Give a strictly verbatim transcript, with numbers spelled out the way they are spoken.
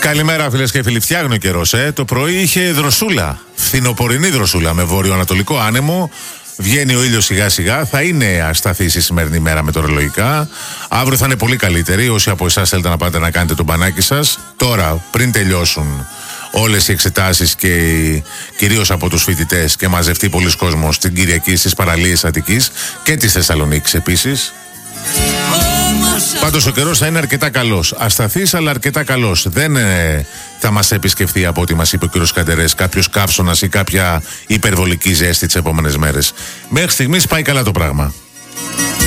Καλημέρα φίλες και φίλοι. Φτιάχνει ο καιρός, ε. Το πρωί είχε δροσούλα. Φθινοπορεινή δροσούλα με βορειοανατολικό άνεμο. Βγαίνει ο ήλιος σιγά σιγά. Θα είναι ασταθής η σημερινή μέρα μετεωρολογικά. Αύριο θα είναι πολύ καλύτερη. Όσοι από εσάς θέλετε να πάτε να κάνετε τον μπανάκι σας, τώρα πριν τελειώσουν όλες οι εξετάσεις και κυρίως από τους φοιτητές και μαζευτεί πολλοί κόσμος την Κυριακή στις παραλίες Αττικής και της Θεσσαλονίκης επίσης. Πάντως ο καιρός θα είναι αρκετά καλός. Ασταθής αλλά αρκετά καλός. Δεν ε, θα μας επισκεφθεί, από ό,τι μας είπε ο κ. Καντερές, κάποιος καύσωνας ή κάποια υπερβολική ζέστη τις επόμενες μέρες. Μέχρι στιγμής πάει καλά το πράγμα.